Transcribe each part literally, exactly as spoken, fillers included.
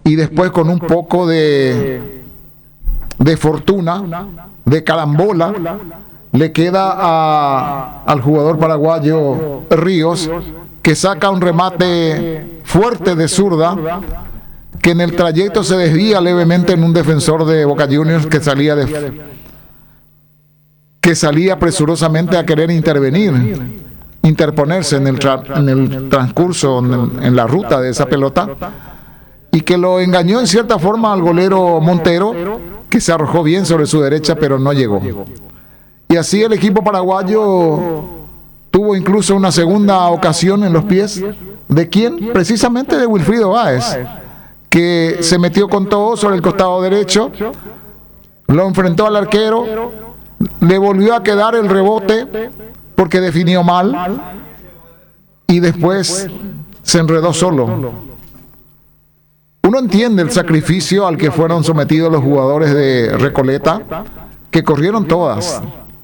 y después con un poco de, de fortuna, de carambola, le queda a, al jugador paraguayo Ríos, que saca un remate fuerte de zurda, que en el trayecto se desvía levemente en un defensor de Boca Juniors que salía de, que salía presurosamente a querer intervenir, interponerse en el, tra, en el transcurso, en, en la ruta de esa pelota, y que lo engañó en cierta forma al golero Montero, que se arrojó bien sobre su derecha pero no llegó. Y así el equipo paraguayo tuvo incluso una segunda ocasión en los pies. ¿De quién? Precisamente de Wilfrido Báez, que se metió con todo sobre el costado derecho, lo enfrentó al arquero, le volvió a quedar el rebote porque definió mal y después se enredó solo. Uno entiende el sacrificio al que fueron sometidos los jugadores de Recoleta, que corrieron todas.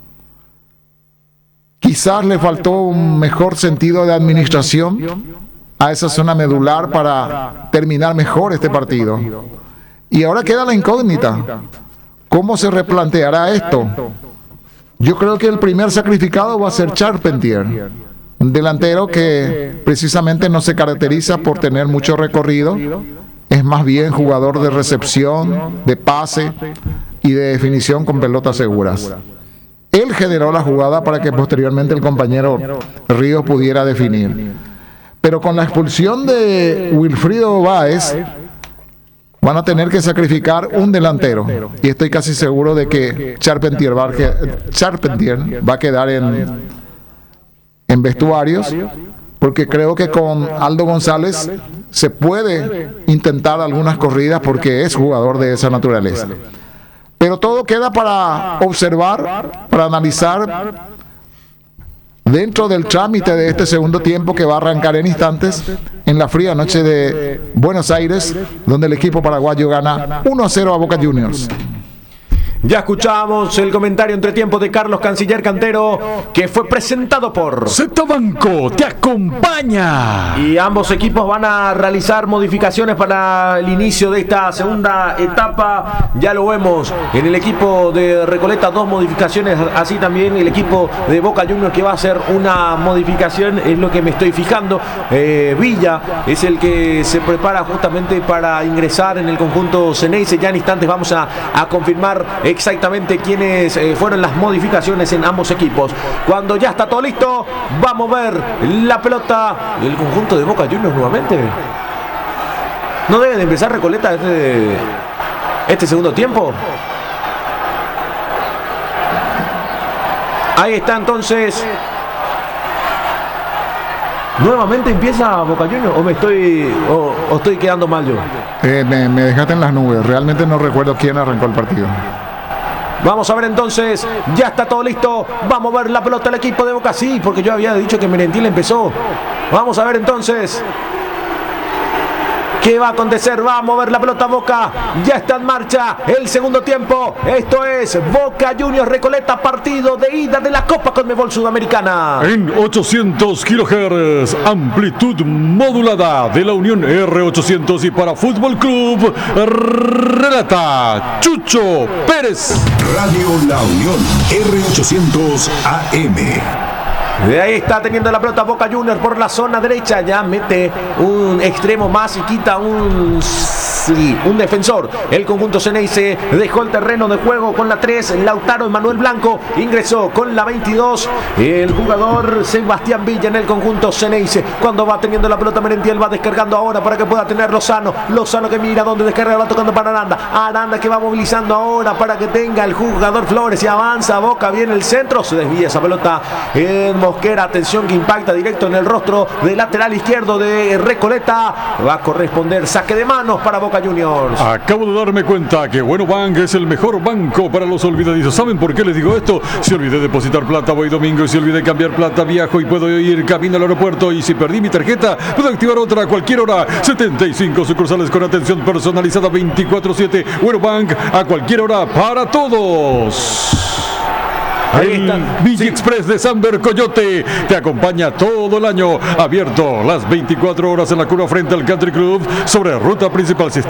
Quizás le faltó un mejor sentido de administración a esa zona medular para terminar mejor este partido. Y ahora queda la incógnita. ¿Cómo se replanteará esto? Yo creo que el primer sacrificado va a ser Charpentier, un delantero que precisamente no se caracteriza por tener mucho recorrido, es más bien jugador de recepción, de pase y de definición con pelotas seguras. Él generó la jugada para que posteriormente el compañero Ríos pudiera definir. Pero con la expulsión de Wilfrido Báez, van a tener que sacrificar un delantero. Y estoy casi seguro de que Charpentier va a, Charpentier va a quedar en, en vestuarios, porque creo que con Aldo González se puede intentar algunas corridas porque es jugador de esa naturaleza. Pero todo queda para observar, para analizar dentro del trámite de este segundo tiempo que va a arrancar en instantes en la fría noche de Buenos Aires, donde el equipo paraguayo gana uno a cero a Boca Juniors. Ya escuchamos el comentario entre tiempo de Carlos Canciller Cantero, que fue presentado por Z Banco te acompaña. Y ambos equipos van a realizar modificaciones para el inicio de esta segunda etapa. Ya lo vemos en el equipo de Recoleta, dos modificaciones, así también el equipo de Boca Juniors que va a hacer una modificación, es lo que me estoy fijando. eh, Villa es el que se prepara justamente para ingresar en el conjunto Ceneice. Ya en instantes vamos a, a confirmar exactamente quiénes eh, fueron las modificaciones en ambos equipos. Cuando ya está todo listo, vamos a ver la pelota del conjunto de Boca Juniors nuevamente. No debe de empezar Recoleta este, este segundo tiempo. Ahí está entonces. ¿Nuevamente empieza Boca Juniors o me estoy o, o estoy quedando mal yo? Eh, me, me dejaste en las nubes. Realmente no recuerdo quién arrancó el partido. Vamos a ver entonces, ya está todo listo. Vamos a ver la pelota del equipo de Boca. Sí, porque yo había dicho que Merentiel empezó. Vamos a ver entonces ¿qué va a acontecer? Vamos a ver la pelota Boca. Ya está en marcha el segundo tiempo. Esto es Boca Juniors Recoleta, partido de ida de la Copa Conmebol Sudamericana. En ochocientos kilohertz, amplitud modulada de la Unión R ochocientos y para Fútbol Club, relata Chucho Pérez. Radio La Unión R ochocientos A M. De ahí está teniendo la pelota Boca Juniors por la zona derecha. Ya mete un extremo más y quita un, sí, un defensor. El conjunto Ceneice dejó el terreno de juego con la tres. Lautaro Emanuel Blanco ingresó con la veintidós. El jugador Sebastián Villa en el conjunto Ceneice. Cuando va teniendo la pelota Merentiel, va descargando ahora para que pueda tener Lozano. Lozano que mira dónde descarga, va tocando para Aranda. Aranda que va movilizando ahora para que tenga el jugador Flores y avanza Boca. Viene el centro, se desvía esa pelota en Mosquera, atención que impacta directo en el rostro del lateral izquierdo de Recoleta. Va a corresponder saque de manos para Boca Juniors. Acabo de darme cuenta que Bueno Bank es el mejor banco para los olvidadizos. ¿Saben por qué les digo esto? Si olvidé depositar plata, voy domingo. Y si olvidé cambiar plata, viajo y puedo ir camino al aeropuerto. Y si perdí mi tarjeta, puedo activar otra a cualquier hora. setenta y cinco sucursales con atención personalizada veinticuatro siete. Bueno Bank a cualquier hora para todos. El Villa sí. Express de Samber Coyote te acompaña todo el año, abierto las veinticuatro horas en la curva frente al Country Club sobre ruta principal.